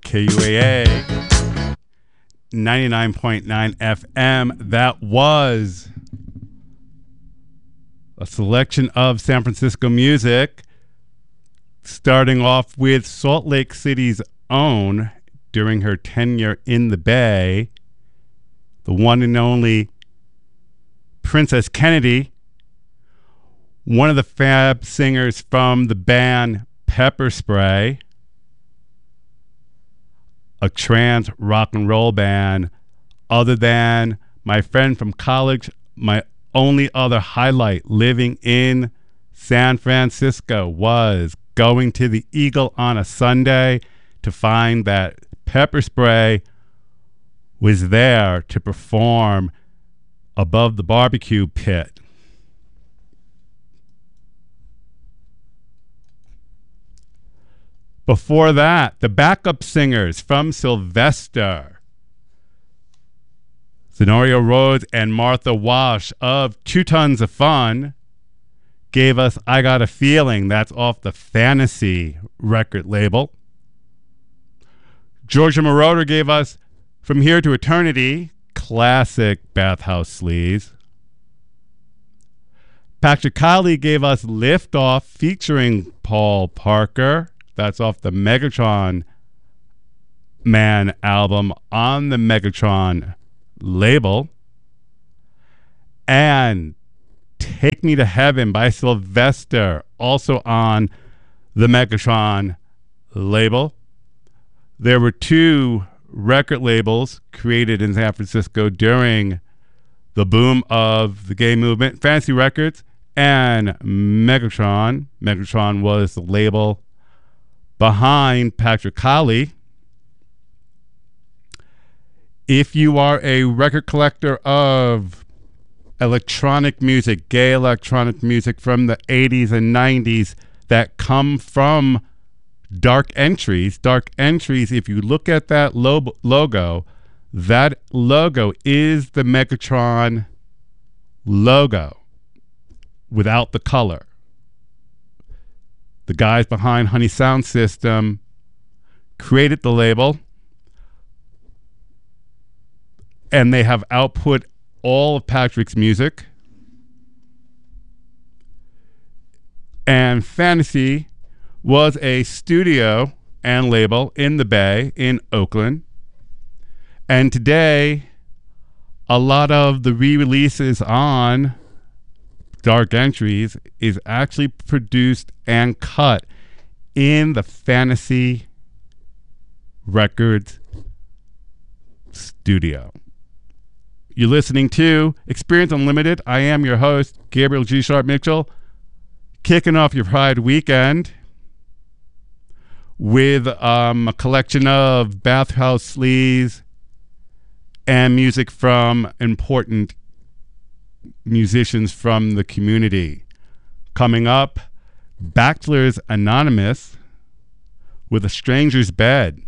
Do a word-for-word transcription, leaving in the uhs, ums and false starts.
K U A A ninety-nine point nine F M. That was a selection of San Francisco music, starting off with Salt Lake City's own, during her tenure in the Bay, the one and only Princess Kennedy, one of the fab singers from the band Pepper Spray, a trance rock and roll band. Other than my friend from college, my only other highlight living in San Francisco was going to the Eagle on a Sunday to find that Pepper Spray was there to perform above the barbecue pit. Before that, the backup singers from Sylvester, Zenoria Rhodes and Martha Wash of Two Tons of Fun, gave us I Got a Feeling. That's off the Fantasy record label. Georgia Moroder gave us From Here to Eternity, classic Bathhouse Sleaze. Patrick Kiley gave us Lift Off featuring Paul Parker. That's off the Megatron Man album on the Megatron label. And Take Me to Heaven by Sylvester, also on the Megatron label. There were two record labels created in San Francisco during the boom of the gay movement, Fantasy Records and Megatron. Megatron was the label behind Patrick Kiley. If you are a record collector of electronic music, gay electronic music from the eighties and nineties that come from Dark Entries, Dark Entries, if you look at that lo- logo, that logo is the Megatron logo without the color. The guys behind Honey Sound System created the label, and they have output all of Patrick's music. And Fantasy was a studio and label in the Bay in Oakland. And today, a lot of the re-releases on Dark Entries is actually produced and cut in the Fantasy Records studio. You're listening to Experience Unlimited. I am your host, Gabriel G. Sharp Mitchell, kicking off your Pride weekend with um, a collection of Bathhouse Sleaze and music from important musicians from the community. Coming up, Bachelors Anonymous with A Stranger's Bed.